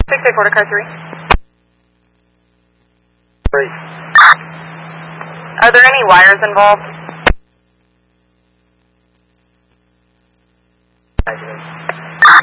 684 to car 3. Great. Are there any wires involved? Negative.